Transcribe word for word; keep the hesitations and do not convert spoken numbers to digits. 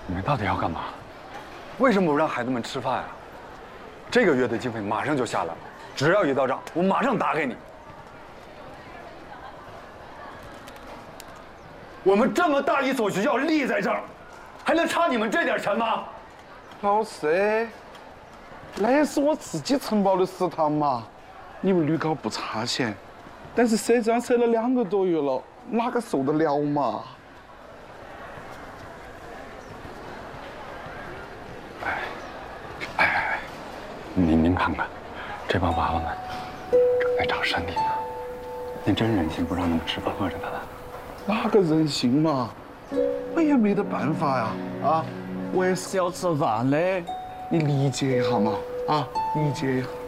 你们到底要干嘛？为什么不让孩子们吃饭啊？这个月的经费马上就下来了，只要一到账，我马上打给你。我们这么大一所学校立在这儿，还能差你们这点钱吗？ 老师，那也是我自己承包的食堂嘛，你们女高不差钱，但是赊账赊了两个多月了，哪个受得了嘛？ 哎，哎哎哎，您您看看，这帮娃娃们正在长身体呢，您真忍心不让他们吃饭饿着他们？ 哪个忍心嘛？我也没得办法呀！啊，我也是要吃饭的，你理解一下嘛！啊，理解一下。